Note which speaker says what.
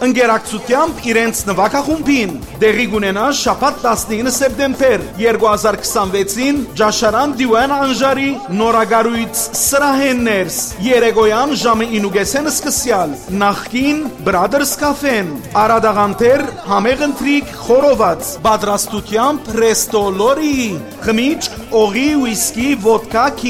Speaker 1: ընկերակցությամբ իրենց նվագախումբին։ Դեղի կունենա շաբաթ 19 սեպտեմբեր 2026-ին Ջաշարան Դիվան Անժարի նորագարույց սրահեններս երեկոյան ժամը 9:30-ին սկսյալ նախկին Brothers Cafe-ն Արադաղանտեր համեղընտրիկ խորոված պատրաստությամբ Ռեստո Լորի խմիչք օղի, ուիսկի, ոդկա,